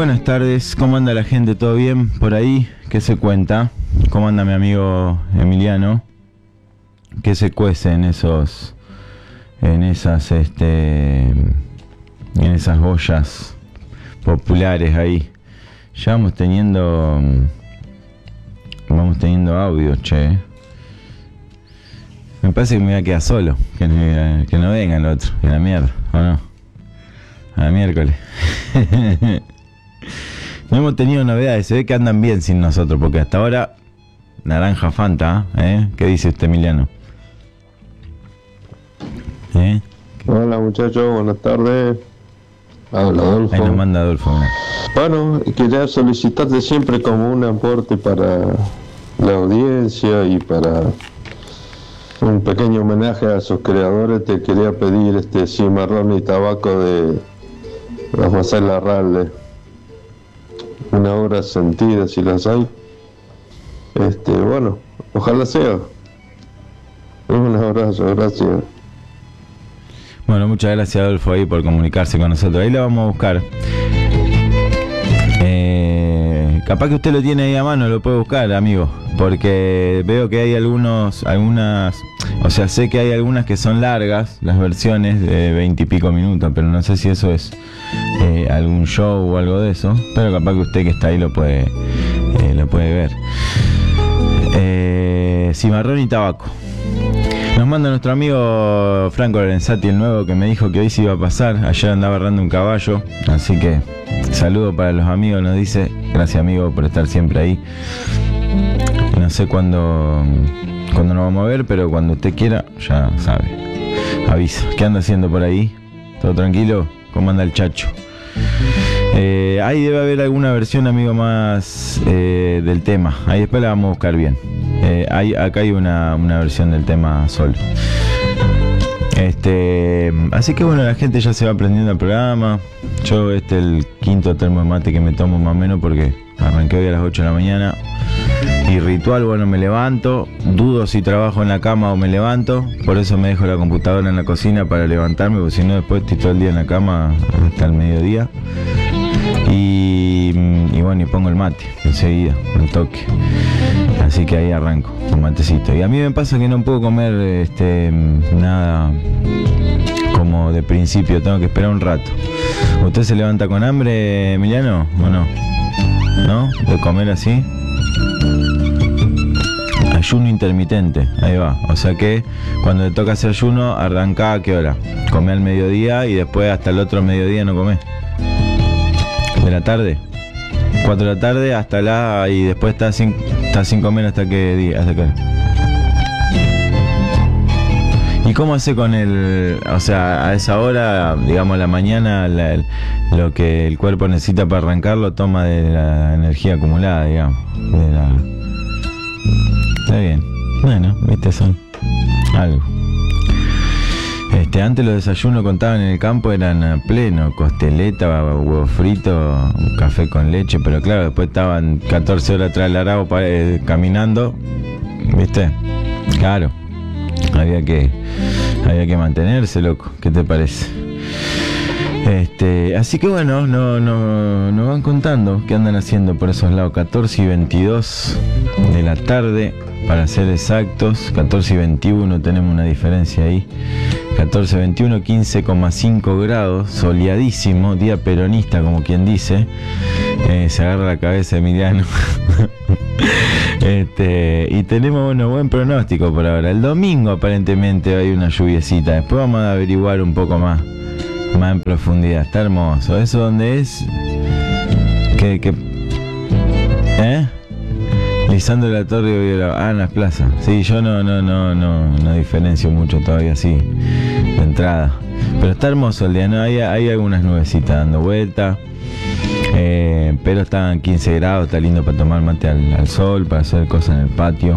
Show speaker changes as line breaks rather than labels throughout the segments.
Buenas tardes, ¿cómo anda la gente? ¿Todo bien por ahí? ¿Qué se cuenta? ¿Cómo anda mi amigo Emiliano? ¿Qué se cuece en esas ollas populares ahí? Ya vamos teniendo audio, che. Me parece que me voy a quedar solo, que no venga el otro, que la mierda, ¿o no? A la miércoles. No hemos tenido novedades, se ve que andan bien sin nosotros, porque hasta ahora naranja Fanta, ¿eh? ¿Qué dice usted, Emiliano?
Hola muchachos, buenas tardes. Habla Adolfo.
Ahí nos manda Adolfo.
Bueno, quería solicitarte siempre como un aporte para la audiencia y para un pequeño homenaje a sus creadores. Te quería pedir cimarrón y tabaco de Rafael Larralde, una obra sentida si las hay. Bueno, ojalá sea. Un abrazo, gracias.
Bueno, muchas gracias Adolfo ahí por comunicarse con nosotros. Ahí lo vamos a buscar. Capaz que usted lo tiene ahí a mano, lo puede buscar, amigo, porque veo que hay algunas, o sea, sé que hay algunas que son largas, las versiones de 20 y pico minutos, pero no sé si eso es algún show o algo de eso, pero capaz que usted que está ahí lo puede ver. Cimarrón y tabaco. Nos manda nuestro amigo Franco Lorenzati, el nuevo, que me dijo que hoy se iba a pasar. Ayer andaba agarrando un caballo, así que saludo para los amigos, nos dice. Gracias, amigo, por estar siempre ahí. No sé cuándo nos vamos a ver, pero cuando usted quiera, ya sabe. Avisa. ¿Qué anda haciendo por ahí? ¿Todo tranquilo? ¿Cómo anda el chacho? Ahí debe haber alguna versión, amigo, más del tema. Ahí después la vamos a buscar bien. Acá hay una versión del tema solo. Así que bueno, la gente ya se va aprendiendo el programa. Yo el quinto termo de mate que me tomo más o menos, porque arranqué hoy a las 8 de la mañana. Y ritual, bueno, me levanto, dudo si trabajo en la cama o me levanto, por eso me dejo la computadora en la cocina para levantarme, porque si no después estoy todo el día en la cama hasta el mediodía. Y bueno, y pongo el mate enseguida, al toque. Así que ahí arranco con matecito. Y a mí me pasa que no puedo comer nada como de principio, tengo que esperar un rato. ¿Usted se levanta con hambre, Emiliano, o no? ¿No? ¿De comer así? Ayuno intermitente, ahí va. O sea que cuando le toca hacer ayuno, arranca ¿a qué hora? Come al mediodía y después hasta el otro mediodía no come. ¿De la tarde? 4 de la tarde hasta y después está sin comer hasta qué día, hasta qué hora. ¿Y cómo hace con o sea, a esa hora, digamos a la mañana, lo que el cuerpo necesita para arrancar lo toma de la energía acumulada, digamos? Está bien. Bueno, viste, son algo. Antes los desayunos contaban en el campo eran a pleno, costeleta, huevo frito, un café con leche, pero claro, después estaban 14 horas atrás del arado caminando, ¿viste? Claro, había que mantenerse, loco, ¿qué te parece? Así que bueno, nos van contando qué andan haciendo por esos lados. 14 y 22 de la tarde, para ser exactos. 14 y 21 tenemos una diferencia ahí. 14, 21, 15,5 grados, soleadísimo, día peronista, como quien dice. Se agarra la cabeza Emiliano. Y tenemos, bueno, buen pronóstico por ahora. El domingo aparentemente hay una lluviecita. Después vamos a averiguar un poco más en profundidad. Está hermoso. ¿Eso dónde es? Lisandro de la Torre, en las plazas. Sí, yo no diferencio mucho todavía así de entrada. Pero está hermoso el día, ¿no? Hay algunas nubecitas dando vuelta. Pero están 15 grados, está lindo para tomar mate al sol, para hacer cosas en el patio.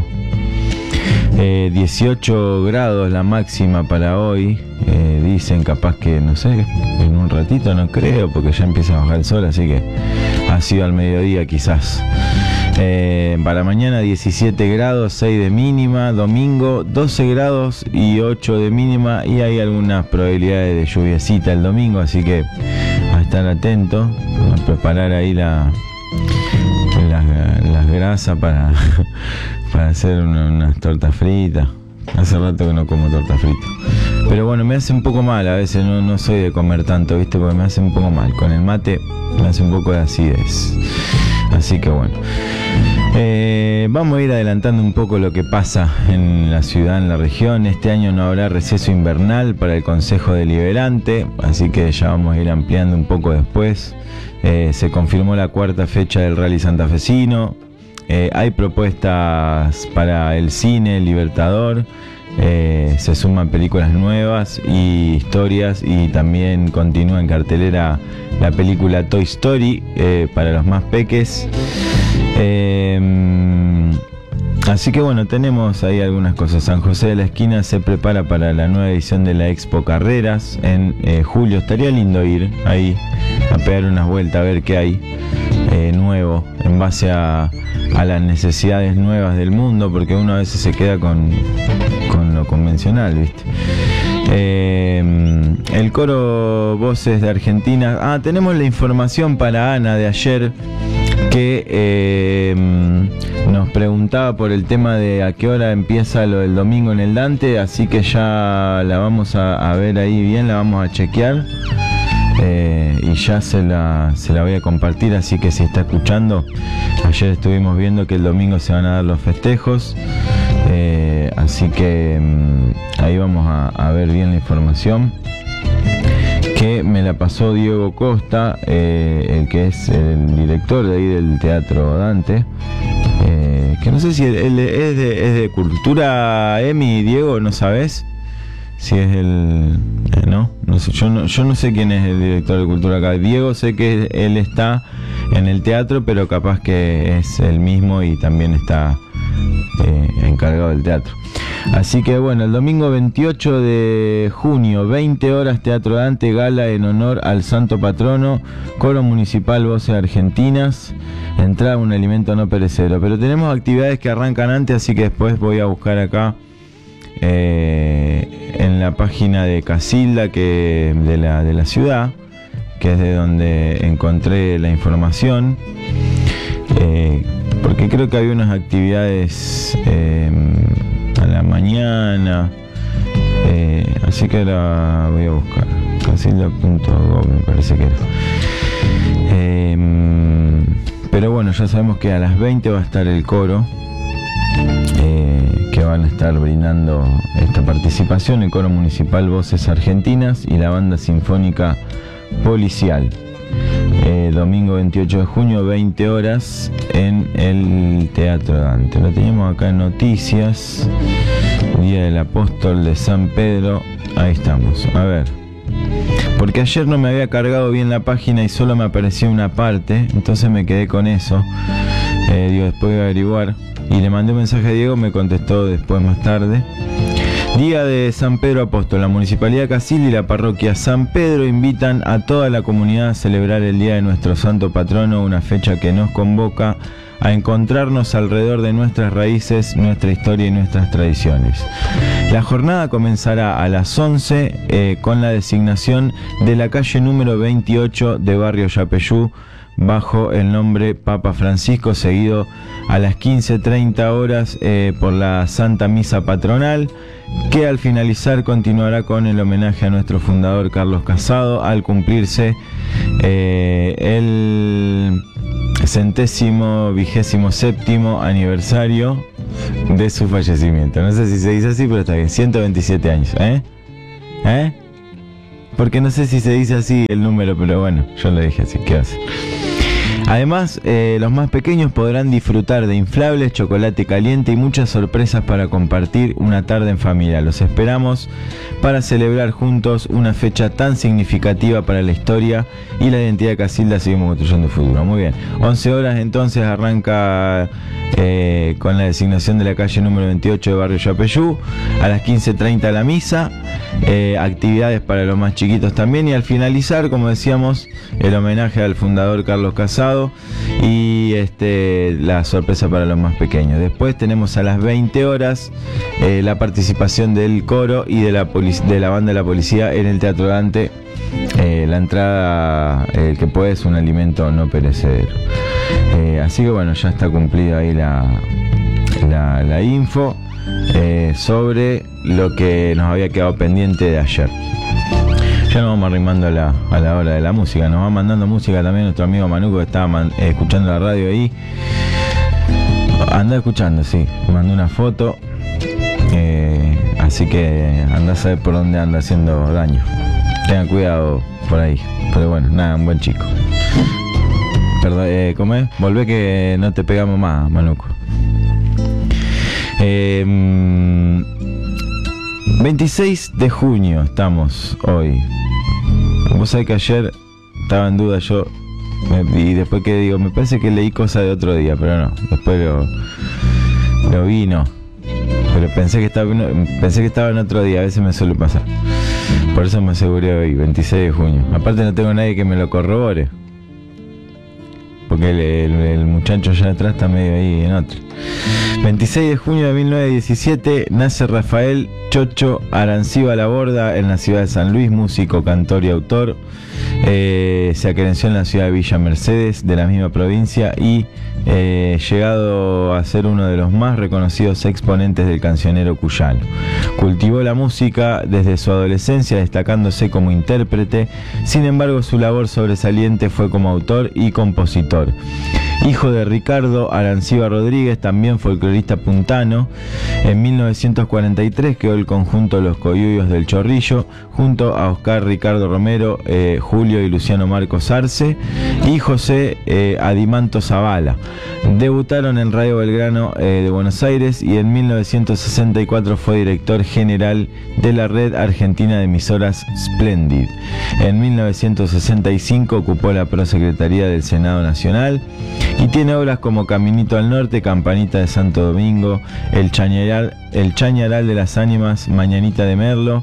18 grados la máxima para hoy. Dicen capaz que, no sé, en un ratito, no creo, porque ya empieza a bajar el sol, así que ha sido al mediodía quizás. Para mañana 17 grados, 6 de mínima. Domingo 12 grados y 8 de mínima. Y hay algunas probabilidades de lluviecita el domingo, así que estar atento, a preparar ahí las grasas para hacer unas tortas fritas. Hace rato que no como torta frita. Pero bueno, me hace un poco mal, a veces no soy de comer tanto, ¿viste? Porque me hace un poco mal. Con el mate me hace un poco de acidez. Así que bueno. Vamos a ir adelantando un poco lo que pasa en la ciudad, en la región. Este año no habrá receso invernal para el Consejo Deliberante, así que ya vamos a ir ampliando un poco después. Se confirmó la cuarta fecha del Rally Santafesino. Hay propuestas para el cine, el Libertador. Se suman películas nuevas y historias, y también continúa en cartelera la película Toy Story para los más peques. Así que bueno, tenemos ahí algunas cosas. San José de la Esquina se prepara para la nueva edición de la Expo Carreras en julio. Estaría lindo ir ahí a pegar unas vueltas a ver qué hay nuevo en base a las necesidades nuevas del mundo, porque uno a veces se queda con lo convencional, ¿viste? El coro Voces de Argentina. Tenemos la información para Ana de ayer, que nos preguntaba por el tema de a qué hora empieza lo del domingo en el Dante, así que ya la vamos a ver ahí bien, la vamos a chequear. Y ya se la voy a compartir, así que si está escuchando, ayer estuvimos viendo que el domingo se van a dar los festejos, así que ahí vamos a ver bien la información, que me la pasó Diego Costa, el que es el director de ahí del Teatro Dante, que no sé si él es de Cultura, Emi, Diego, ¿no sabes? Si es el... no sé, yo no sé quién es el director de Cultura acá. Diego, sé que él está en el teatro, pero capaz que es el mismo y también está encargado del teatro. Así que bueno, el domingo 28 de junio, 20 horas, Teatro Dante, gala en honor al santo patrono, Coro Municipal Voces Argentinas, entrada un alimento no perecedero. Pero tenemos actividades que arrancan antes, así que después voy a buscar acá en la página de Casilda, de la ciudad, que es de donde encontré la información, porque creo que había unas actividades a la mañana, así que la voy a buscar. Casilda.gov me parece que era. Pero bueno, ya sabemos que a las 20 va a estar el coro, que van a estar brindando esta participación, el Coro Municipal Voces Argentinas y la Banda Sinfónica Policial. Domingo 28 de junio, 20 horas, en el Teatro Dante. Lo teníamos acá en noticias. Día del Apóstol de San Pedro. Ahí estamos. A ver. Porque ayer no me había cargado bien la página y solo me aparecía una parte. Entonces me quedé con eso. Después voy a averiguar. Y le mandé un mensaje a Diego, me contestó después más tarde. Día de San Pedro Apóstol. La Municipalidad de Casilda y la Parroquia San Pedro invitan a toda la comunidad a celebrar el Día de nuestro Santo Patrono, una fecha que nos convoca a encontrarnos alrededor de nuestras raíces, nuestra historia y nuestras tradiciones. La jornada comenzará a las 11 con la designación de la calle número 28 de Barrio Yapeyú, bajo el nombre Papa Francisco, seguido a las 15:30 horas por la Santa Misa Patronal, que al finalizar continuará con el homenaje a nuestro fundador Carlos Casado, al cumplirse el 127º aniversario de su fallecimiento. No sé si se dice así, pero está bien, 127 años, porque no sé si se dice así el número, pero bueno, yo lo dije así, ¿qué hace? Además, los más pequeños podrán disfrutar de inflables, chocolate caliente y muchas sorpresas para compartir una tarde en familia. Los esperamos para celebrar juntos una fecha tan significativa para la historia y la identidad de Casilda. Seguimos construyendo el futuro. Muy bien. 11 horas entonces arranca con la designación de la calle número 28 de Barrio Yapeyú. A las 15:30 la misa. Actividades para los más chiquitos también. Y al finalizar, como decíamos, el homenaje al fundador Carlos Casado y la sorpresa para los más pequeños. Después tenemos a las 20 horas la participación del coro y de la banda de la policía en el Teatro Dante, la entrada, el que puede, es un alimento no perecedero. Así que bueno, ya está cumplida ahí la info sobre lo que nos había quedado pendiente de ayer. Ya nos vamos arrimando a la hora de la música. Nos va mandando música también nuestro amigo Manuco, que estaba escuchando la radio ahí. Anda escuchando, sí. Me mandó una foto. Así que anda a saber por dónde anda haciendo daño. Tengan cuidado por ahí. Pero bueno, nada, un buen chico. Perdón, ¿cómo es? Volvé que no te pegamos más, Manuco. 26 de junio estamos hoy. Vos sabés que ayer estaba en duda yo, y después que digo, me parece que leí cosas de otro día, pero no, después lo vi, no. Pero pensé que estaba en otro día, a veces me suele pasar. Por eso me aseguré hoy, 26 de junio. Aparte no tengo nadie que me lo corrobore, porque el muchacho allá atrás está medio ahí en otro. 26 de junio de 1917 nace Rafael Chocho Arancibia Laborda en la ciudad de San Luis, músico, cantor y autor. Se acerenció en la ciudad de Villa Mercedes, de la misma provincia, y llegado a ser uno de los más reconocidos exponentes del cancionero cuyano. Cultivó la música desde su adolescencia, destacándose como intérprete. Sin embargo, su labor sobresaliente fue como autor y compositor. Hijo de Ricardo Arancibia Rodríguez, también folclorista puntano, en 1943 quedó el conjunto Los Coyuyos del Chorrillo, junto a Oscar Ricardo Romero, Julio y Luciano Marcos Arce y José Adimanto Zavala. Debutaron en Radio Belgrano de Buenos Aires, y en 1964 fue director general de la Red Argentina de Emisoras Splendid. En 1965 ocupó la prosecretaría del Senado Nacional y tiene obras como Caminito al Norte, Campanita de Santo Domingo, El Chañaral de las Ánimas, Mañanita de Merlo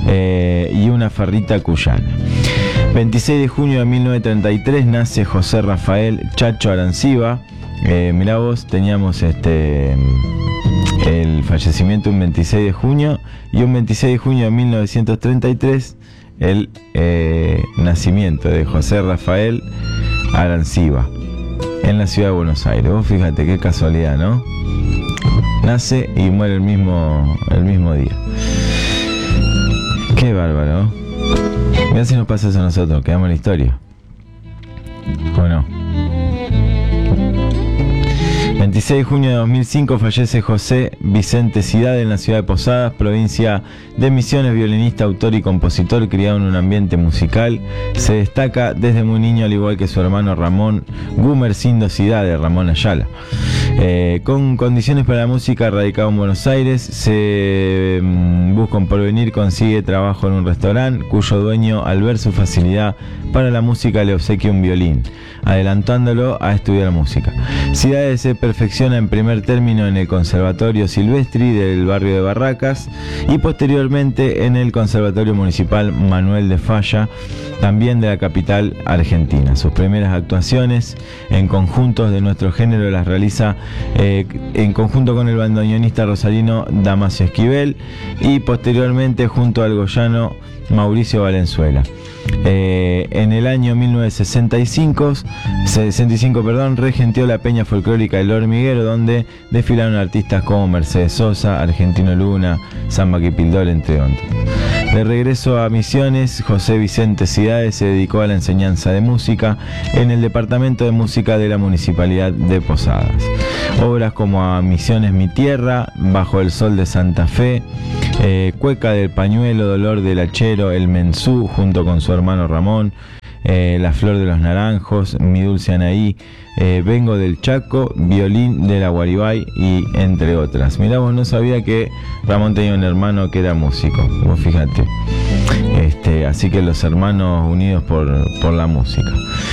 y Una Farrita Cuyana. 26 de junio de 1933 nace José Rafael Chacho Arancibia. Mirá vos, teníamos el fallecimiento un 26 de junio y un 26 de junio de 1933 el nacimiento de José Rafael Arancibia en la ciudad de Buenos Aires. Vos fíjate qué casualidad, ¿no? Nace y muere el mismo día. Qué bárbaro. Mirá si nos pasa eso a nosotros, quedamos en la historia. ¿O no? 26 de junio de 2005 fallece José Vicente Cidade en la ciudad de Posadas, provincia de Misiones, violinista, autor y compositor, criado en un ambiente musical. Se destaca desde muy niño, al igual que su hermano Ramón Gumersindo Cidade, Ramón Ayala. Con condiciones para la música, radicado en Buenos Aires, se busca un porvenir, consigue trabajo en un restaurante, cuyo dueño, al ver su facilidad para la música, le obsequia un violín, adelantándolo a estudiar música. Cidade se perfecciona en primer término en el Conservatorio Silvestri del barrio de Barracas y posteriormente en el Conservatorio Municipal Manuel de Falla, también de la capital argentina. Sus primeras actuaciones en conjuntos de nuestro género las realiza en conjunto con el bandoneonista rosarino Damasio Esquivel y posteriormente junto al goyano Mauricio Valenzuela. En el año 1965 regenteó la Peña Folclórica El Hormiguero, donde desfilaron artistas como Mercedes Sosa, Argentino Luna, Samba Quipildor, entre otros. De regreso a Misiones, José Vicente Cidade se dedicó a la enseñanza de música en el Departamento de Música de la Municipalidad de Posadas. Obras como A Misiones mi tierra, Bajo el sol de Santa Fe, Cueca del pañuelo, Dolor del hachero, El Mensú, junto con su hermano Ramón, La flor de los naranjos, Mi dulce Anaí, Vengo del Chaco, Violín de la Guaribay y entre otras. Mirá, vos, no sabía que Ramón tenía un hermano que era músico, vos fíjate. Así que los hermanos unidos por la música.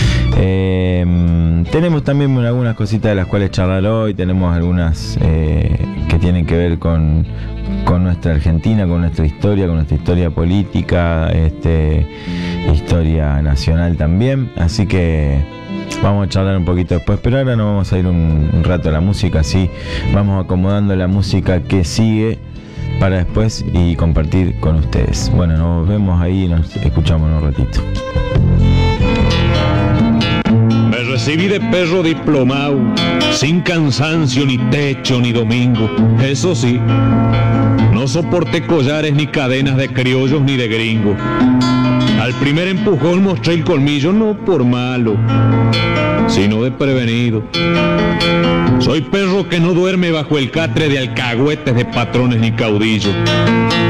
Tenemos también algunas cositas de las cuales charlar hoy. Tenemos algunas que tienen que ver con nuestra Argentina, con nuestra historia política, historia nacional también. Así que vamos a charlar un poquito después, pero ahora nos vamos a ir un rato a la música, así vamos acomodando la música que sigue para después y compartir con ustedes. Bueno, nos vemos ahí y nos escuchamos en un ratito.
Me recibí de perro diplomado, sin cansancio, ni techo, ni domingo. Eso sí, no soporté collares ni cadenas de criollos ni de gringos. Al primer empujón mostré el colmillo, no por malo, sino de prevenido. Soy perro que no duerme bajo el catre de alcahuetes de patrones ni caudillos.